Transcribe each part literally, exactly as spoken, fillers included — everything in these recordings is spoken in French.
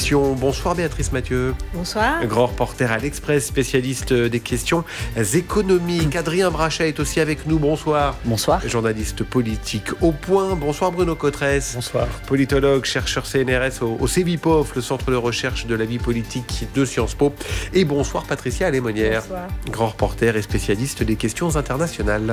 questions. Bonsoir Béatrice Mathieu. Bonsoir. Grand reporter à l'Express, spécialiste des questions économiques. Adrien Brachet est aussi avec nous. Bonsoir. Bonsoir. Journaliste politique au point. Bonsoir Bruno Cotresse. Bonsoir. Politologue, chercheur C N R S au, au CEVIPOF, le Centre de recherche de la vie politique de Sciences Po. Et bonsoir Patricia Alémonière. Bonsoir. Grand reporter et spécialiste des questions internationales.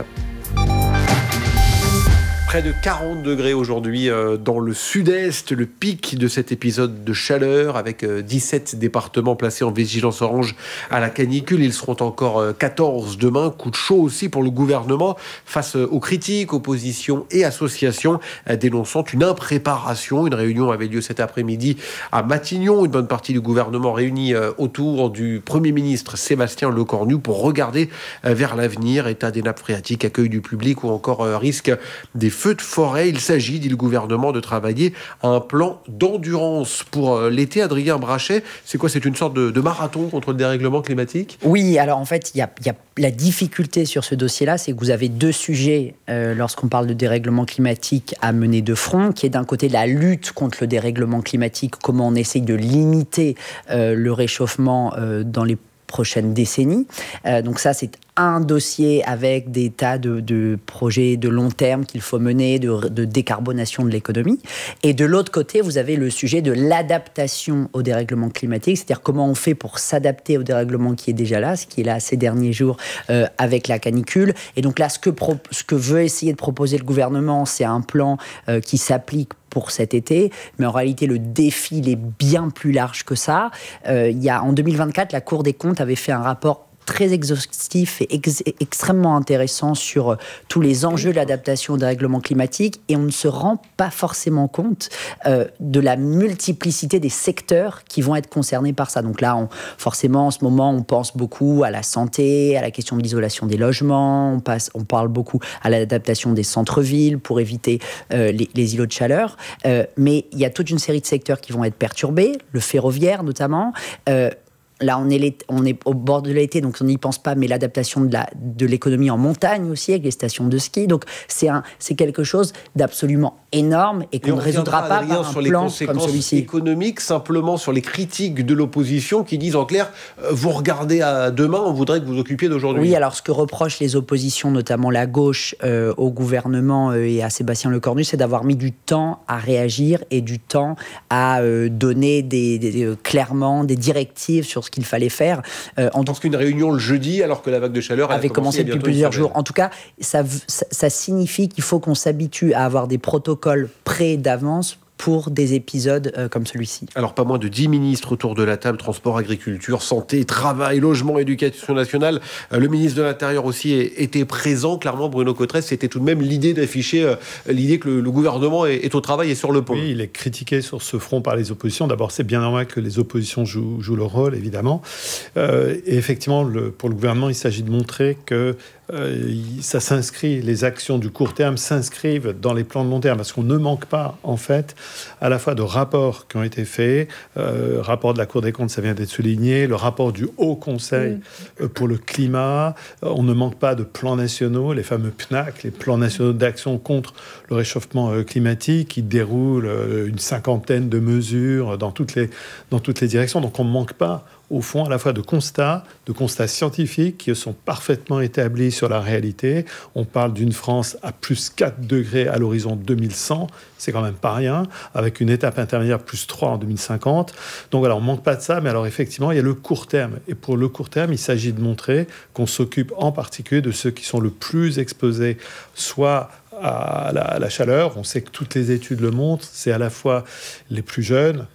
Près de quarante degrés aujourd'hui euh, dans le sud-est, le pic de cet épisode de chaleur avec euh, dix-sept départements placés en vigilance orange à la canicule. Ils seront encore euh, quatorze demain. Coup de chaud aussi pour le gouvernement face euh, aux critiques, oppositions et associations euh, dénonçant une impréparation. Une réunion avait lieu cet après-midi à Matignon. Une bonne partie du gouvernement réunie euh, autour du Premier ministre Sébastien Lecornu pour regarder euh, vers l'avenir. État des nappes phréatiques, accueil du public ou encore euh, risque des feux de forêt. Il s'agit, dit le gouvernement, de travailler à un plan d'endurance pour l'été. Adrien Brachet, c'est quoi? C'est une sorte de, de marathon contre le dérèglement climatique? Oui, alors en fait, il y a, y a la difficulté sur ce dossier-là, c'est que vous avez deux sujets euh, lorsqu'on parle de dérèglement climatique à mener de front, qui est d'un côté la lutte contre le dérèglement climatique, comment on essaye de limiter euh, le réchauffement euh, dans les prochaines décennies. Euh, donc ça, c'est un dossier avec des tas de, de projets de long terme qu'il faut mener, de, de décarbonation de l'économie. Et de l'autre côté, vous avez le sujet de l'adaptation au dérèglement climatique, c'est-à-dire comment on fait pour s'adapter au dérèglement qui est déjà là, ce qui est là ces derniers jours euh, avec la canicule. Et donc là, ce que, pro- ce que veut essayer de proposer le gouvernement, c'est un plan euh, qui s'applique pour cet été, mais en réalité, le défi il est bien plus large que ça. Euh, il y a, en deux mille vingt-quatre, la Cour des comptes avait fait un rapport très exhaustif et ex- extrêmement intéressant sur euh, tous les enjeux de l'adaptation au dérèglement climatique, et on ne se rend pas forcément compte euh, de la multiplicité des secteurs qui vont être concernés par ça. Donc là, on, forcément, en ce moment, on pense beaucoup à la santé, à la question de l'isolation des logements, on, passe, on parle beaucoup à l'adaptation des centres-villes pour éviter euh, les, les îlots de chaleur, euh, mais il y a toute une série de secteurs qui vont être perturbés, le ferroviaire notamment. euh, Là, on est, on est au bord de l'été, donc on n'y pense pas, mais l'adaptation de, la, de l'économie en montagne aussi, avec les stations de ski. Donc, c'est, un, c'est quelque chose d'absolument énorme et qu'on et ne résoudra pas par un sur plan les conséquences comme celui-ci. Économiques, simplement sur les critiques de l'opposition qui disent en clair, euh, vous regardez à demain, on voudrait que vous occupiez d'aujourd'hui. Oui, alors ce que reprochent les oppositions, notamment la gauche, euh, au gouvernement euh, et à Sébastien Lecornu, c'est d'avoir mis du temps à réagir et du temps à euh, donner des, des, euh, clairement des directives sur ce qu'il fallait faire. Euh, en Je pense qu'une réunion le jeudi, alors que la vague de chaleur avait commencé depuis plusieurs jours. En tout cas, ça, ça, ça signifie qu'il faut qu'on s'habitue à avoir des protocoles prêts d'avance pour des épisodes euh, comme celui-ci. Alors, pas moins de dix ministres autour de la table, transport, agriculture, santé, travail, logement, éducation nationale. Euh, le ministre de l'Intérieur aussi est, était présent. Clairement, Bruno Cotresse, c'était tout de même l'idée d'afficher euh, l'idée que le, le gouvernement est, est au travail et sur le pont. Oui, il est critiqué sur ce front par les oppositions. D'abord, c'est bien normal que les oppositions jouent, jouent leur rôle, évidemment. Euh, et effectivement, le, pour le gouvernement, il s'agit de montrer que Euh, ça s'inscrit, les actions du court terme s'inscrivent dans les plans de long terme, parce qu'on ne manque pas, en fait, à la fois de rapports qui ont été faits, euh, rapport de la Cour des comptes, ça vient d'être souligné, le rapport du Haut Conseil euh, pour le climat, euh, on ne manque pas de plans nationaux, les fameux P N A C, les plans nationaux d'action contre le réchauffement euh, climatique, qui déroulent euh, une cinquantaine de mesures dans toutes les, dans toutes les directions, donc on ne manque pas au fond, à la fois de constats, de constats scientifiques qui sont parfaitement établis sur la réalité. On parle d'une France à plus quatre degrés à l'horizon deux mille cent, c'est quand même pas rien, avec une étape intermédiaire plus trois en deux mille cinquante. Donc voilà, on ne manque pas de ça, mais alors effectivement, il y a le court terme. Et pour le court terme, il s'agit de montrer qu'on s'occupe en particulier de ceux qui sont le plus exposés, soit à la, à la chaleur, on sait que toutes les études le montrent, c'est à la fois les plus jeunes,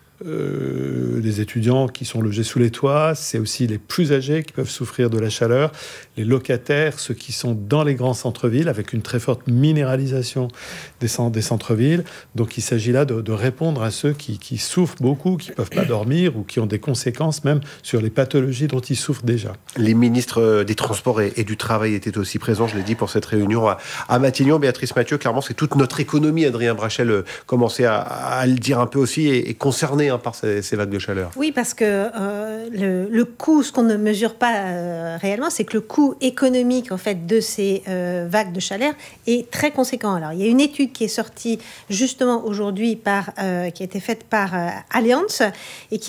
Euh, les étudiants qui sont logés sous les toits, c'est aussi les plus âgés qui peuvent souffrir de la chaleur, les locataires, ceux qui sont dans les grands centres-villes, avec une très forte minéralisation des, centres, des centres-villes. Donc il s'agit là de, de répondre à ceux qui, qui souffrent beaucoup, qui ne peuvent pas dormir ou qui ont des conséquences même sur les pathologies dont ils souffrent déjà. Les ministres des Transports et, et du Travail étaient aussi présents, je l'ai dit, pour cette réunion à, à Matignon. Béatrice Mathieu, clairement, c'est toute notre économie. Adrien Brachet commençait à, à le dire un peu aussi et, et concerné hein, par ces, ces vagues de chaleur. Oui, parce que euh, le, le coût, ce qu'on ne mesure pas euh, réellement, c'est que le coût économique en fait de ces euh, vagues de chaleur est très conséquent. Alors, il y a une étude qui est sortie justement aujourd'hui par, euh, qui a été faite par euh, Allianz et qui